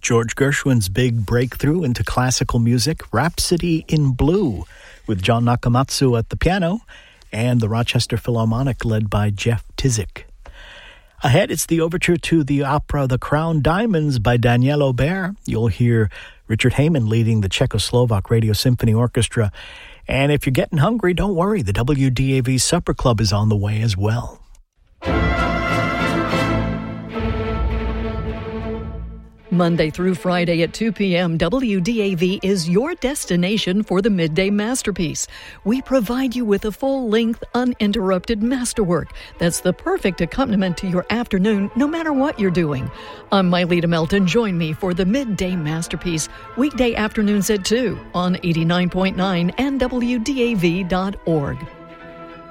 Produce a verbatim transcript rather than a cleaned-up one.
George Gershwin's big breakthrough into classical music, Rhapsody in Blue, with John Nakamatsu at the piano and the Rochester Philharmonic led by Jeff Tizik. Ahead, it's the overture to the opera The Crown Diamonds by Daniel Aubert. You'll hear Richard Heyman leading the Czechoslovak Radio Symphony Orchestra. And if you're getting hungry, don't worry, the W D A V Supper Club is on the way as well. Monday through Friday at two p.m., W D A V is your destination for the Midday Masterpiece. We provide you with a full-length, uninterrupted masterwork that's the perfect accompaniment to your afternoon, no matter what you're doing. I'm Myleta Melton. Join me for the Midday Masterpiece, weekday afternoons at two on eighty-nine point nine and W D A V dot org.